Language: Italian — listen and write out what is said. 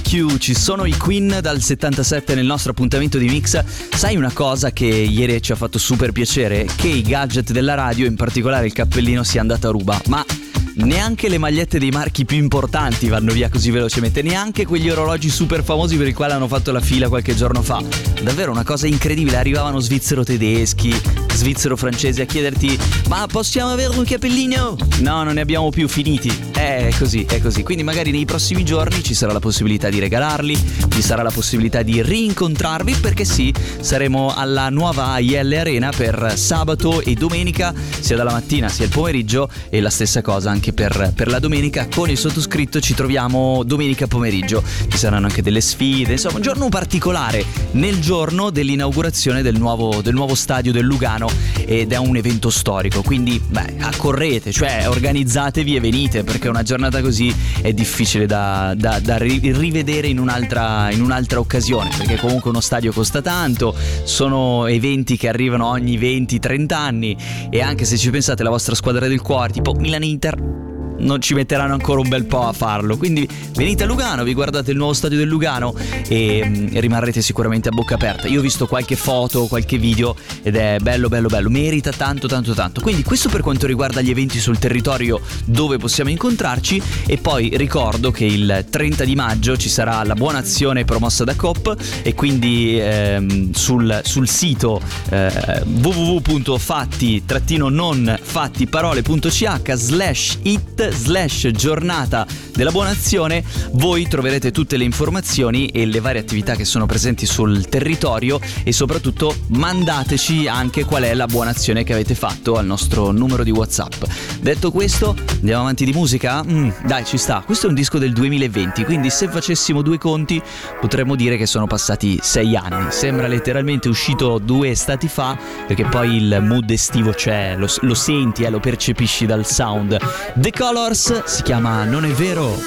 Like You, ci sono i Queen dal 77 nel nostro appuntamento di Mix. Sai una cosa che ieri ci ha fatto super piacere? Che i gadget della radio, in particolare il cappellino, sia andato a ruba, ma neanche le magliette dei marchi più importanti vanno via così velocemente, neanche quegli orologi super famosi per i quali hanno fatto la fila qualche giorno fa. Davvero una cosa incredibile, arrivavano svizzero-tedeschi, svizzero-francesi a chiederti: ma possiamo avere un cappellino? No, non ne abbiamo più, finiti. È così. Quindi magari nei prossimi giorni ci sarà la possibilità di regalarli, ci sarà la possibilità di rincontrarvi, perché sì, saremo alla nuova AIL Arena per sabato e domenica, sia dalla mattina sia il pomeriggio, e la stessa cosa anche per la domenica. Con il sottoscritto ci troviamo domenica pomeriggio, ci saranno anche delle sfide, insomma un giorno particolare nel giorno dell'inaugurazione del nuovo stadio del Lugano, ed è un evento storico, quindi accorrete, cioè organizzatevi e venite, perché una giornata così è difficile da rivedere in un'altra occasione, perché comunque uno stadio costa tanto, sono eventi che arrivano ogni 20-30 anni, e anche se ci pensate la vostra squadra del cuore tipo Milan-Inter non ci metteranno ancora un bel po' a farlo. Quindi venite a Lugano, vi guardate il nuovo stadio del Lugano e rimarrete sicuramente a bocca aperta. Io ho visto qualche foto, qualche video ed è bello, merita tanto. Quindi questo per quanto riguarda gli eventi sul territorio dove possiamo incontrarci. E poi ricordo che il 30 di maggio ci sarà la buona azione promossa da Coop, e quindi sul sito www.fatti-non-fatti-parole.ch/it/giornata della buona azione voi troverete tutte le informazioni e le varie attività che sono presenti sul territorio, e soprattutto mandateci anche qual è la buona azione che avete fatto al nostro numero di WhatsApp. Detto questo, andiamo avanti di musica? Dai, ci sta. Questo è un disco del 2020, quindi se facessimo due conti potremmo dire che sono passati 6 anni. Sembra letteralmente uscito 2 estati fa, perché poi il mood estivo c'è, lo senti, lo percepisci dal sound. The Colors si chiama Non è vero.